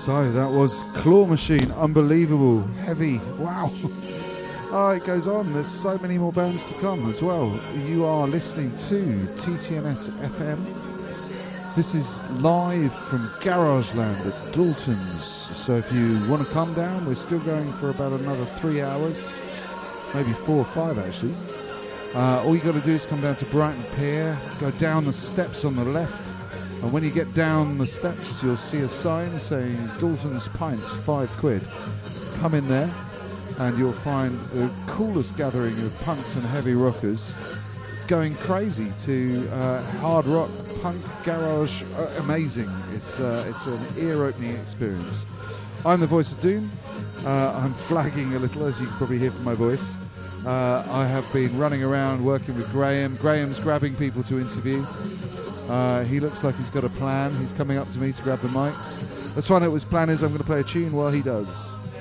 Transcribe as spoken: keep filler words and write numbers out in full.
So that was Claw Machine, unbelievable, heavy, wow. Oh, it goes on, there's so many more bands to come as well. You are listening to T T N S F M. This is live from Garageland at Dalton's. So if you want to come down, we're still going for about another three hours, maybe four or five actually. Uh, all you got to do is come down to Brighton Pier, go down the steps on the left, and when you get down the steps, you'll see a sign saying Dalton's Pints, five quid. Come in there, and you'll find the coolest gathering of punks and heavy rockers going crazy to uh, hard rock, punk, garage, uh, amazing. It's uh, it's an ear-opening experience. I'm the voice of Doom. Uh, I'm flagging a little, as you can probably hear from my voice. Uh, I have been running around working with Graham. Graham's grabbing people to interview. Uh, he looks like he's got a plan. He's coming up to me to grab the mics. Let's find out what his plan is. I'm going to play a tune while he does.